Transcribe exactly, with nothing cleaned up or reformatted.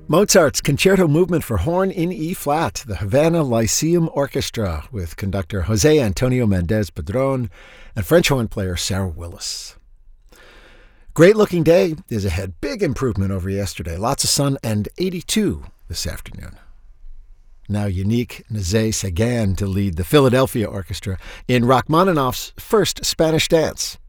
Mozart's Concerto Movement for Horn in E-flat, the Havana Lyceum Orchestra with conductor José Antonio Méndez Padrón and French horn player Sarah Willis. Great-looking day is ahead. Big improvement over yesterday. Lots of sun and eighty-two this afternoon. Now Yannick Nézet-Séguin to lead the Philadelphia Orchestra in Rachmaninoff's first Spanish dance.